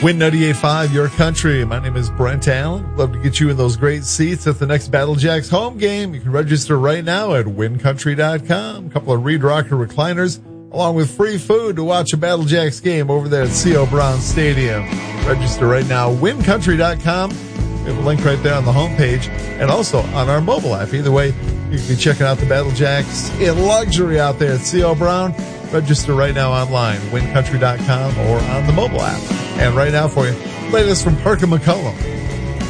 Win 98.5, your country. My name is Brent Allen. Love to get you in those great seats at the next Battle Jacks home game. You can register right now at wincountry.com. A couple of Reed Rocker recliners, along with free food to watch a Battle Jacks game over there at C.O. Brown Stadium. Register right now, wincountry.com. We have a link right there on the homepage and also on our mobile app. Either way, you can be checking out the Battle Jacks in luxury out there at C.O. Brown. Register right now online, wincountry.com or on the mobile app. And right now for you, latest from Parker McCollum.